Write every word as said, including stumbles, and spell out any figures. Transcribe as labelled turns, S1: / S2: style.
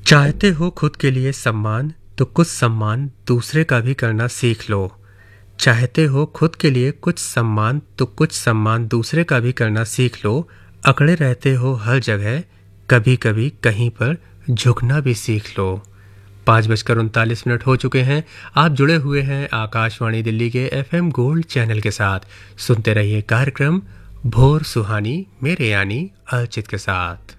S1: चाहते हो खुद के लिए सम्मान तो कुछ सम्मान दूसरे का भी करना सीख लो। चाहते हो खुद के लिए कुछ सम्मान तो कुछ सम्मान दूसरे का भी करना सीख लो। अकड़े रहते हो हर जगह, कभी कभी कहीं पर झुकना भी सीख लो। पाँच बजकर उनतालीस मिनट हो चुके हैं। आप जुड़े हुए हैं आकाशवाणी दिल्ली के एफएम गोल्ड चैनल के साथ। सुनते रहिए कार्यक्रम भोर सुहानी मेरे यानी अर्चित के साथ।